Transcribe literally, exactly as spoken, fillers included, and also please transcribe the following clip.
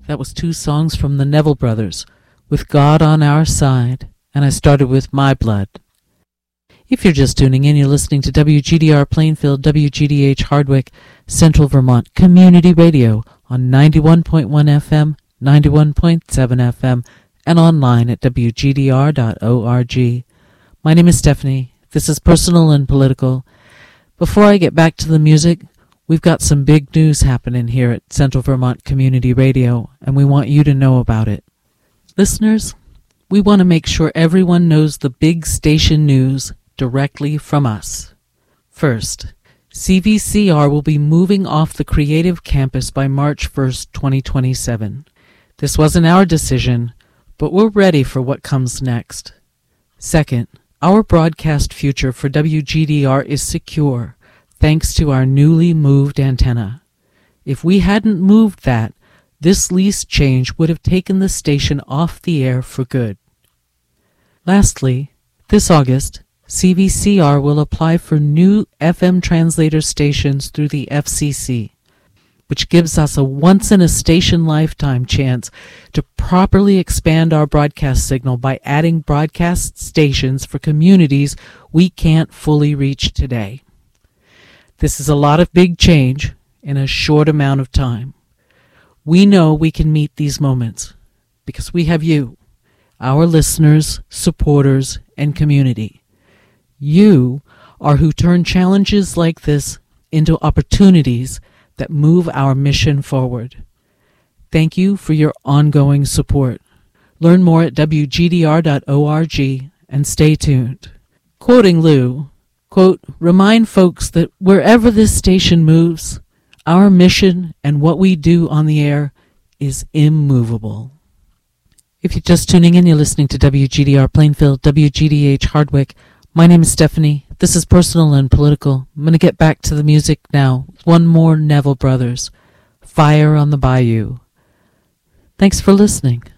That was two songs from the Neville Brothers, With God on Our Side, and I started with My Blood. If you're just tuning in, you're listening to W G D R Plainfield, W G D H Hardwick, Central Vermont Community Radio on ninety-one point one F M, ninety-one point seven F M, and online at w g d r dot org. My name is Stephanie. This is Personal and Political. Before I get back to the music, we've got some big news happening here at Central Vermont Community Radio, and we want you to know about it. Listeners, we want to make sure everyone knows the big station news directly from us. First, C V C R will be moving off the Creative Campus by March first, twenty twenty-seven. This wasn't our decision, but we're ready for what comes next. Second, our broadcast future for W G D R is secure, thanks to our newly moved antenna. If we hadn't moved that, this lease change would have taken the station off the air for good. Lastly, this August, C V C R will apply for new F M translator stations through the F C C, which gives us a once-in-a-station-lifetime chance to properly expand our broadcast signal by adding broadcast stations for communities we can't fully reach today. This is a lot of big change in a short amount of time. We know we can meet these moments because we have you, our listeners, supporters, and community. You are who turn challenges like this into opportunities that move our mission forward. Thank you for your ongoing support. Learn more at w g d r dot org and stay tuned. Quoting Lou, quote, remind folks that wherever this station moves, our mission and what we do on the air is immovable. If you're just tuning in, you're listening to W G D R Plainfield, W G D H Hardwick. My name is Stephanie. This is Personal and Political. I'm going to get back to the music now. One more Neville Brothers. Fire on the Bayou. Thanks for listening.